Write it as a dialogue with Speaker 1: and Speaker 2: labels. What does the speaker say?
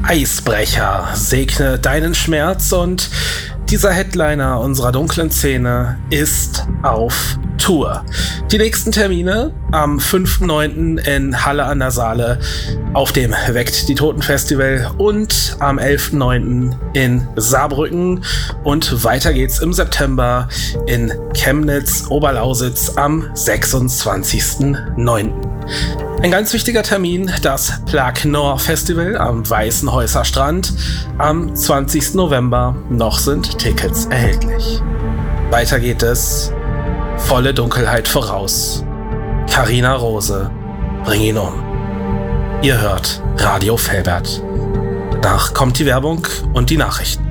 Speaker 1: Eisbrecher, segne deinen Schmerz, und dieser Headliner unserer dunklen Szene ist auf Tour. Die nächsten Termine am 5.9. in Halle an der Saale auf dem Weckt die Toten Festival und am 11.9. in Saarbrücken, und weiter geht's im September in Chemnitz, Oberlausitz am 26.9. Ein ganz wichtiger Termin, das Plaque Nord Festival am Weißenhäuser Strand am 20. November. Noch sind Tickets erhältlich. Weiter geht es. Volle Dunkelheit voraus. Carina Rose, bring ihn um. Ihr hört Radio Velbert. Danach kommt die Werbung und die Nachrichten.